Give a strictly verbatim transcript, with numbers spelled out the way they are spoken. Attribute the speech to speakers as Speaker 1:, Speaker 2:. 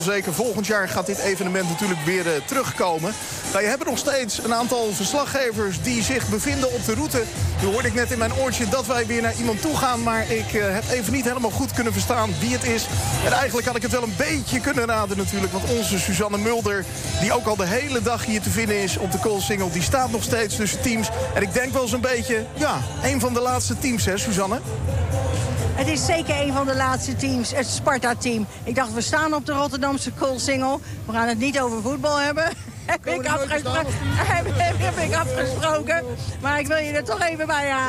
Speaker 1: Zeker volgend jaar gaat dit evenement natuurlijk weer uh, terugkomen. Wij hebben nog steeds een aantal verslaggevers die zich bevinden op de route. Nu hoorde ik net in mijn oortje dat wij weer naar iemand toe gaan, maar ik uh, heb even niet helemaal goed kunnen verstaan wie het is. En eigenlijk had ik het wel een beetje kunnen raden natuurlijk, want onze Suzanne Mulder, die ook al de hele dag hier te vinden is op de Coolsingel, die staat nog steeds tussen teams. En ik denk wel zo'n beetje, ja, een van de laatste teams, hè, Suzanne?
Speaker 2: Het is zeker een van de laatste teams, het Sparta-team. Ik dacht, we staan op de Rotterdamse Coolsingel. We gaan het niet over voetbal hebben. Heb ik, afgespro- heb, heb ik afgesproken. Maar ik wil je er toch even bij halen.